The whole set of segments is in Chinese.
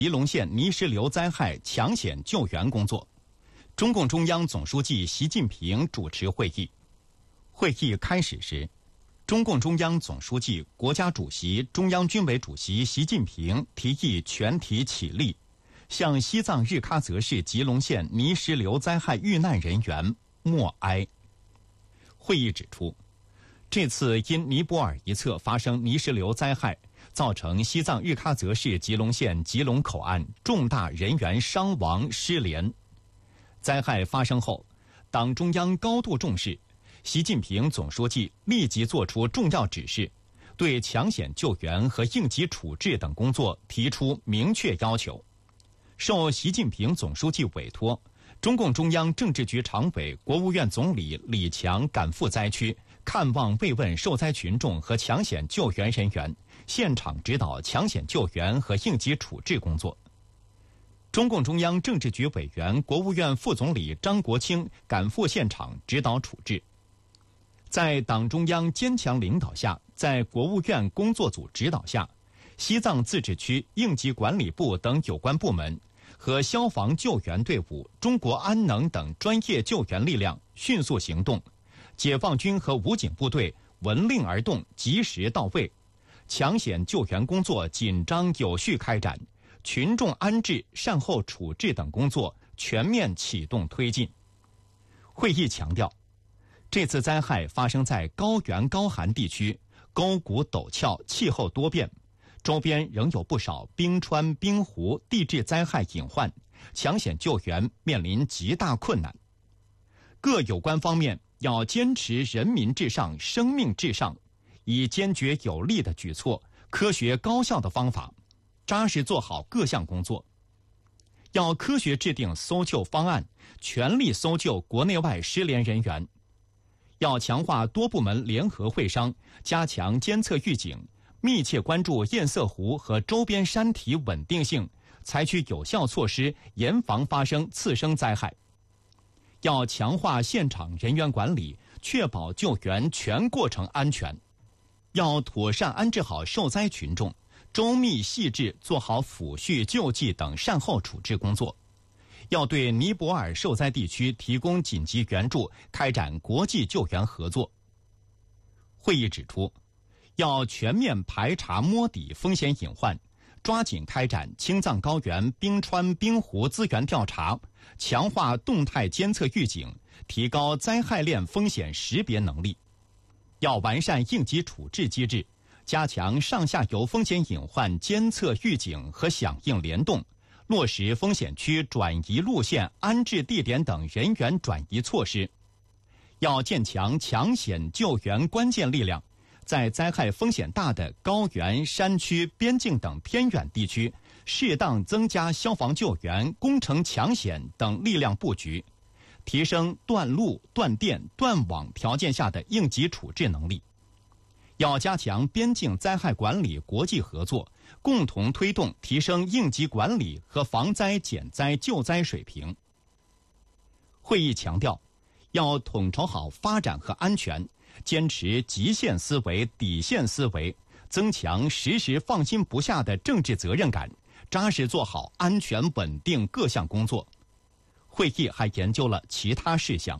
吉隆县泥石流灾害抢险救援工作。中共中央总书记习近平主持会议。会议开始时，中共中央总书记、国家主席、中央军委主席习近平提议全体起立，向西藏日喀则市吉隆县泥石流灾害遇难人员默哀。会议指出，这次因尼泊尔一侧发生泥石流灾害，造成西藏日喀则市吉隆县吉隆口岸重大人员伤亡失联。灾害发生后，党中央高度重视，习近平总书记立即作出重要指示，对抢险救援和应急处置等工作提出明确要求。受习近平总书记委托，中共中央政治局常委、国务院总理李强赶赴灾区，看望慰问受灾群众和抢险救援人员，现场指导抢险救援和应急处置工作。中共中央政治局委员、国务院副总理张国清赶赴现场指导处置。在党中央坚强领导下，在国务院工作组指导下，西藏自治区应急管理部等有关部门和消防救援队伍、中国安能等专业救援力量迅速行动，解放军和武警部队闻令而动，及时到位，抢险救援工作紧张有序开展，群众安置、善后处置等工作全面启动推进。会议强调，这次灾害发生在高原高寒地区，沟谷陡峭，气候多变，周边仍有不少冰川、冰湖、地质灾害隐患，抢险救援面临极大困难。各有关方面要坚持人民至上、生命至上，以坚决有力的举措、科学高效的方法，扎实做好各项工作。要科学制定搜救方案，全力搜救国内外失联人员。要强化多部门联合会商，加强监测预警，密切关注堰塞湖和周边山体稳定性，采取有效措施，严防发生次生灾害。要强化现场人员管理，确保救援全过程安全。要妥善安置好受灾群众，周密细致做好抚恤、救济等善后处置工作。要对尼泊尔受灾地区提供紧急援助，开展国际救援合作。会议指出，要全面排查摸底风险隐患，抓紧开展青藏高原冰川冰湖资源调查，强化动态监测预警，提高灾害链风险识别能力。要完善应急处置机制，加强上下游风险隐患监测预警和响应联动，落实风险区转移路线、安置地点等人员转移措施。要建强抢险救援关键力量，在灾害风险大的高原、山区、边境等偏远地区，适当增加消防救援、工程抢险等力量布局，提升断路、断电、断网条件下的应急处置能力。要加强边境灾害管理国际合作，共同推动提升应急管理和防灾减灾救灾水平。会议强调，要统筹好发展和安全，坚持极限思维、底线思维，增强时时放心不下的政治责任感，扎实做好安全稳定各项工作。会议还研究了其他事项。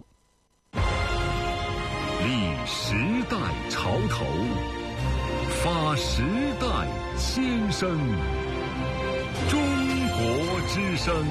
立时代潮头，发时代先声，中国之声。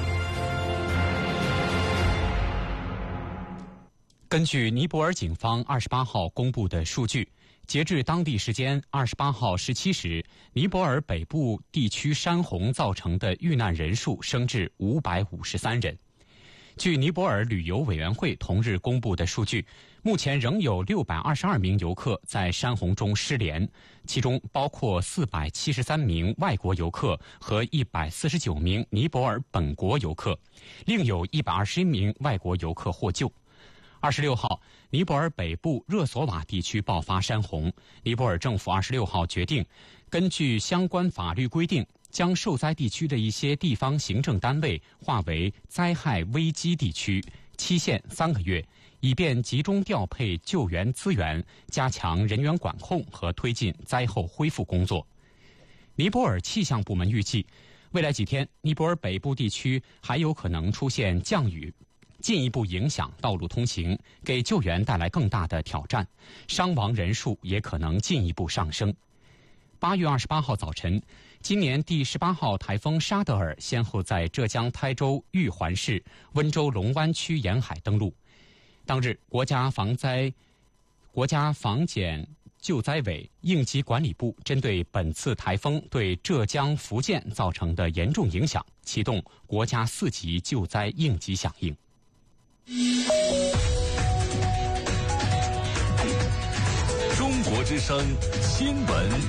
根据尼泊尔警方28号公布的数据，截至当地时间28号17时，尼泊尔北部地区山洪造成的遇难人数升至553人。据尼泊尔旅游委员会同日公布的数据，目前仍有622名游客在山洪中失联，其中包括473名外国游客和149名尼泊尔本国游客，另有121名外国游客获救。26号，尼泊尔北部热索瓦地区爆发山洪，尼泊尔政府26号决定，根据相关法律规定，将受灾地区的一些地方行政单位划为灾害危机地区，期限3个月，以便集中调配救援资源，加强人员管控和推进灾后恢复工作。尼泊尔气象部门预计， 未来几天，尼泊尔北部地区还有可能出现降雨，进一步影响道路通行，给救援带来更大的挑战，伤亡人数也可能进一步上升。8月28号早晨，今年第18号台风沙德尔先后在浙江台州玉环市、温州龙湾区沿海登陆。当日，国家防检救灾委应急管理部针对本次台风对浙江、福建造成的严重影响，启动国家4级救灾应急响应。 中国之声新闻